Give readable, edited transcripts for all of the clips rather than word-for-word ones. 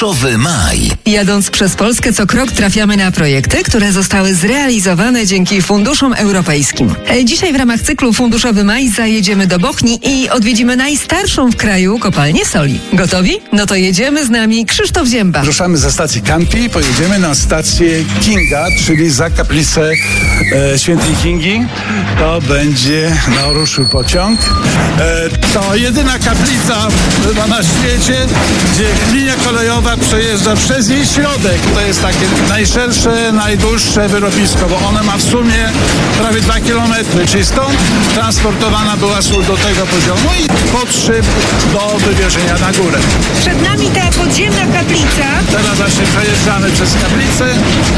Funduszowy Maj. Jadąc przez Polskę co krok trafiamy na projekty, które zostały zrealizowane dzięki funduszom europejskim. Dzisiaj w ramach cyklu Funduszowy Maj zajedziemy do Bochni i odwiedzimy najstarszą w kraju kopalnię soli. Gotowi? No to jedziemy, z nami Krzysztof Zięba. Ruszamy ze stacji Campi, pojedziemy na stację Kinga, czyli za kaplicę świętej Kingi. To będzie, ruszył pociąg. To jedyna kaplica chyba na świecie, gdzie linia kolejowa przejeżdża przez jej środek. To jest takie najszersze, najdłuższe wyrobisko, bo ona ma w sumie prawie 2 kilometry, czyli stąd transportowana była sól do tego poziomu i podszyb do wywiezienia na górę. Przed nami ta podziemna kaplica. Teraz właśnie przejeżdżamy przez kaplicę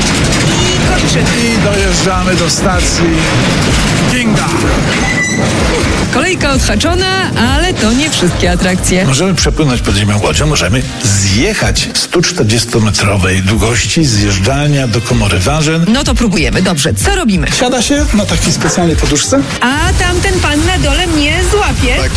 I kończymy. i dojeżdżamy do stacji Kinga. Kolejka odhaczona, ale to nie wszystkie atrakcje. Możemy przepłynąć podziemną łodzią, możemy zjechać 140-metrowej długości zjeżdżalnia do komory ważen. No to próbujemy. Dobrze, co robimy? Siada się na takiej specjalnej poduszce. A tamten pan na dole mnie złapie. Tak.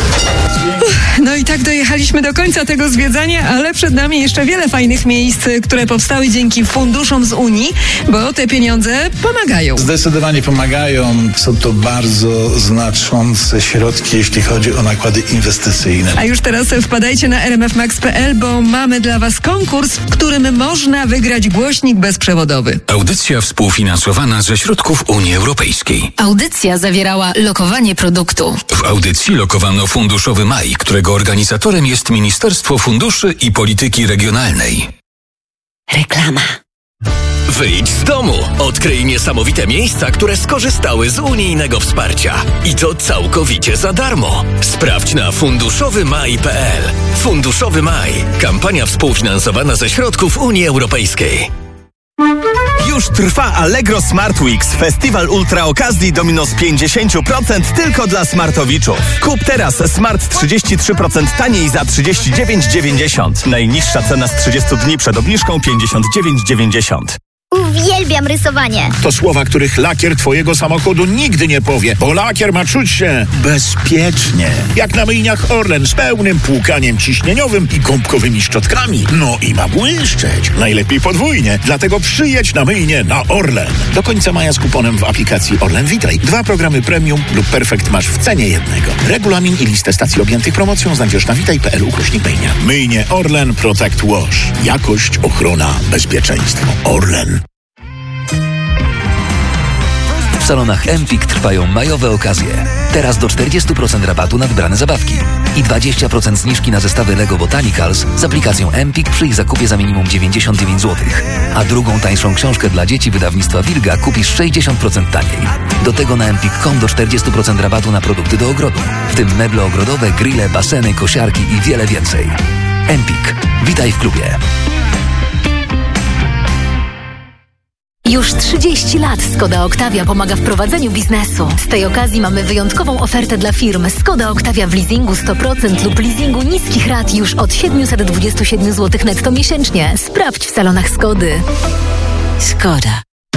No i tak dojechaliśmy do końca tego zwiedzania, ale przed nami jeszcze wiele fajnych miejsc, które powstały dzięki funduszom z Unii, bo te pieniądze pomagają. Zdecydowanie pomagają. Są to bardzo znaczące środki, jeśli chodzi o nakłady inwestycyjne. A już teraz wpadajcie na rmfmax.pl, bo mamy dla Was konkurs, w którym można wygrać głośnik bezprzewodowy. Audycja współfinansowana ze środków Unii Europejskiej. Audycja zawierała lokowanie produktu. W audycji lokowano Funduszowy Maj, którego organizatorem jest Ministerstwo Funduszy i Polityki Regionalnej. Reklama. Wyjdź z domu. Odkryj niesamowite miejsca, które skorzystały z unijnego wsparcia. I to całkowicie za darmo. Sprawdź na funduszowymaj.pl. Funduszowy Maj. Kampania współfinansowana ze środków Unii Europejskiej. Już trwa Allegro Smart Weeks, festiwal ultra okazji do minus 50% tylko dla smartowiczów. Kup teraz smart 33% taniej za 39,90. Najniższa cena z 30 dni przed obniżką 59,90. Uwielbiam rysowanie. To słowa, których lakier twojego samochodu nigdy nie powie, bo lakier ma czuć się bezpiecznie. Jak na myjniach Orlen z pełnym płukaniem ciśnieniowym i gąbkowymi szczotkami. No i ma błyszczeć. Najlepiej podwójnie. Dlatego przyjedź na myjnię na Orlen. Do końca maja z kuponem w aplikacji Orlen Witraj. 2 programy premium lub perfekt masz w cenie jednego. Regulamin i listę stacji objętych promocją znajdziesz na witaj.pl/myjnia. Myjnie Orlen Protect Wash. Jakość, ochrona, bezpieczeństwo. Orlen. W salonach Empik trwają majowe okazje. Teraz do 40% rabatu na wybrane zabawki i 20% zniżki na zestawy Lego Botanicals z aplikacją Empik przy ich zakupie za minimum 99 zł. A drugą tańszą książkę dla dzieci wydawnictwa Wilga kupisz 60% taniej. Do tego na empik.com do 40% rabatu na produkty do ogrodu, w tym meble ogrodowe, grille, baseny, kosiarki i wiele więcej. Empik. Witaj w klubie. Już 30 lat Skoda Octavia pomaga w prowadzeniu biznesu. Z tej okazji mamy wyjątkową ofertę dla firm. Skoda Octavia w leasingu 100% lub leasingu niskich rat już od 727 zł netto miesięcznie. Sprawdź w salonach Skody. Skoda.